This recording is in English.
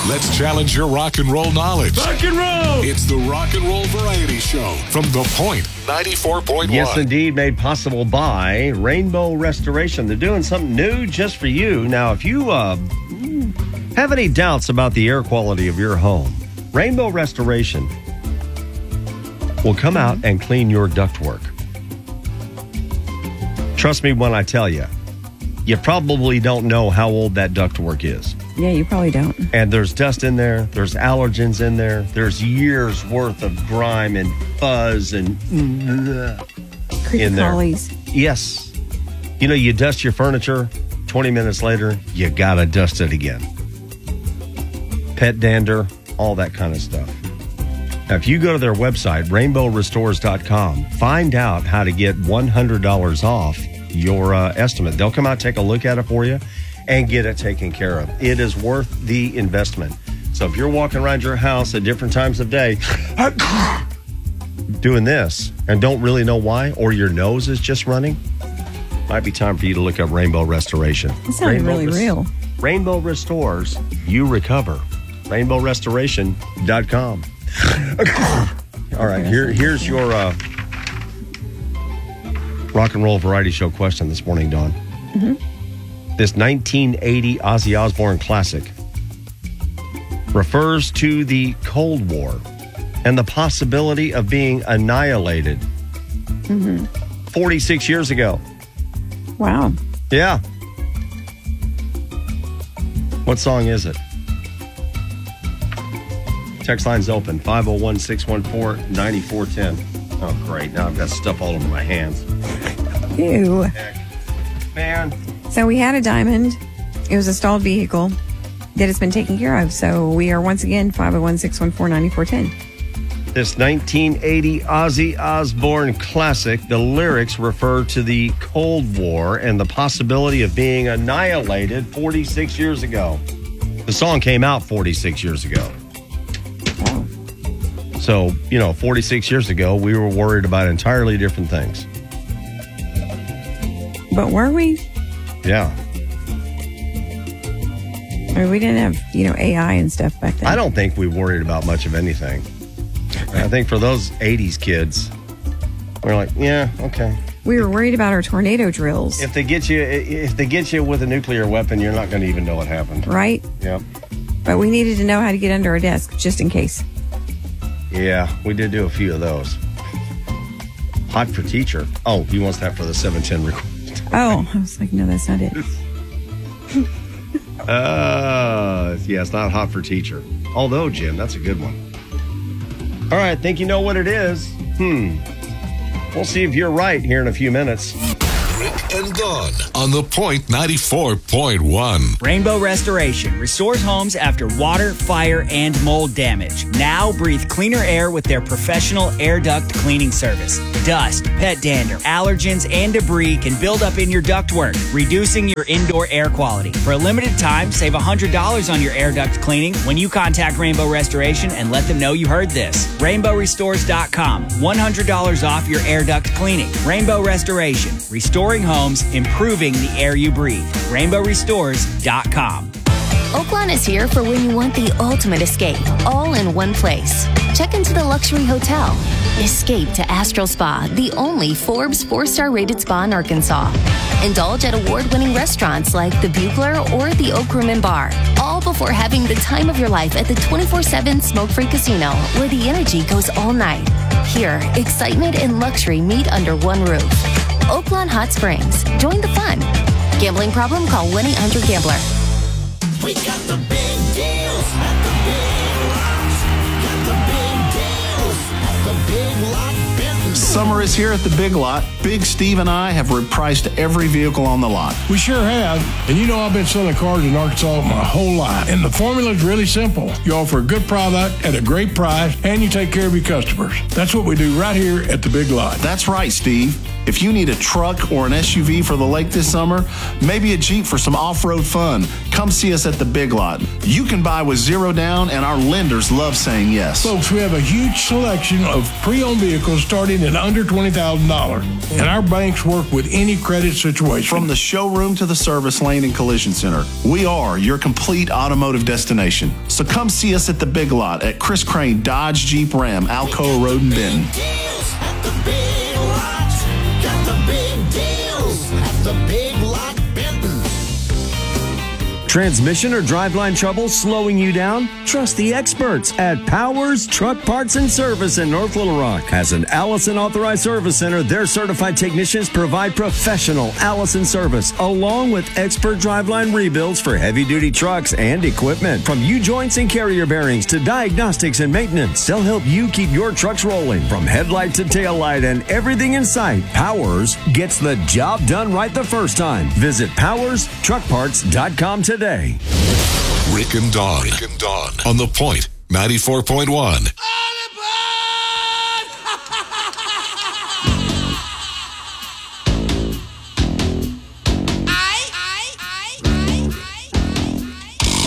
Let's challenge your rock and roll knowledge. Rock and roll! It's the Rock and Roll Variety Show from The Point 94.1. Yes, indeed, made possible by Rainbow Restoration. They're doing something new just for you. Now, if you have any doubts about the air quality of your home, Rainbow Restoration will come out and clean your ductwork. Trust me when I tell you, you probably don't know how old that ductwork is. Yeah, you probably don't. And there's dust in there. There's allergens in there. There's years worth of grime and fuzz and in there. Collies. Yes. You know, you dust your furniture, 20 minutes later, you got to dust it again. Pet dander, all that kind of stuff. Now, if you go to their website, rainbowrestores.com, find out how to get $100 off your estimate. They'll come out, take a look at it for you, and get it taken care of. It is worth the investment. So if you're walking around your house at different times of day doing this and don't really know why, or your nose is just running, might be time for you to look up Rainbow Restoration. It sounded really real. Rainbow Restores, you recover. RainbowRestoration.com. All right, here's your rock and roll variety show question this morning, Dawn. Mm-hmm. This 1980 Ozzy Osbourne classic refers to the Cold War and the possibility of being annihilated 46 years ago. Wow. Yeah. What song is it? Text line's open, 501-614-9410. Oh, great. Now I've got stuff all over my hands. Ew. Heck. Man. So we had a diamond. It was a stalled vehicle that has been taken care of. So we are once again 501-614-9410. This 1980 Ozzy Osbourne classic, the lyrics refer to the Cold War and the possibility of being annihilated 46 years ago. The song came out 46 years ago. Oh. So, 46 years ago, we were worried about entirely different things. But were we? Yeah. I mean, we didn't have, AI and stuff back then. I don't think we worried about much of anything. I think for those 80s kids, we're like, yeah, okay. We were worried about our tornado drills. If they get you with a nuclear weapon, you're not going to even know what happened. Right? Yep. But we needed to know how to get under our desk, just in case. Yeah, we did do a few of those. Hot for teacher. Oh, he wants that for the 710 request. Oh, I was like, no, that's not it. Yeah, it's not hot for teacher. Although, Jim, that's a good one. All right, think you know what it is? We'll see if you're right here in a few minutes. Rick and Dawn on The Point 94.1. Rainbow Restoration restores homes after water, fire, and mold damage. Now breathe cleaner air with their professional air duct cleaning service. Dust, pet dander, allergens, and debris can build up in your ductwork, reducing your indoor air quality. For a limited time, save $100 on your air duct cleaning when you contact Rainbow Restoration and let them know you heard this. RainbowRestores.com. $100 off your air duct cleaning. Rainbow Restoration. Restoring homes, improving the air you breathe. RainbowRestores.com. Oaklawn is here for when you want the ultimate escape, all in one place. Check into the luxury hotel. Escape to Astral Spa, the only Forbes 4-star rated spa in Arkansas. Indulge at award-winning restaurants like the Bugler or the Oak Room and Bar, all before having the time of your life at the 24/7 smoke-free casino, where the energy goes all night. Here, excitement and luxury meet under one roof. Oaklawn Hot Springs. Join the fun. Gambling problem? Call 1-800-GAMBLER. We got the big deals at the Big Lots. Got the big deals at the Big Lot Business. Summer is here at the Big Lot. Big Steve and I have repriced every vehicle on the lot. We sure have. And I've been selling cars in Arkansas my whole life. And the formula is really simple. You offer a good product at a great price, and you take care of your customers. That's what we do right here at the Big Lot. That's right, Steve. If you need a truck or an SUV for the lake this summer, maybe a Jeep for some off-road fun, come see us at the Big Lot. You can buy with zero down, and our lenders love saying yes. Folks, we have a huge selection of pre-owned vehicles starting and under $20,000. And our banks work with any credit situation. From the showroom to the service lane and collision center, we are your complete automotive destination. So come see us at the Big Lot at Chris Crane Dodge Jeep Ram, Alcoa Road in Benton. Deals at the Big Lots. Got the big deals at the Big Lot Benton. Transmission or driveline trouble slowing you down? Trust the experts at Powers Truck Parts and Service in North Little Rock. As an Allison Authorized Service Center, their certified technicians provide professional Allison service, along with expert driveline rebuilds for heavy-duty trucks and equipment. From U-joints and carrier bearings to diagnostics and maintenance, they'll help you keep your trucks rolling. From headlight to tail light and everything in sight, Powers gets the job done right the first time. Visit PowersTruckParts.com today. Rick and Dawn. On The Point 94.1.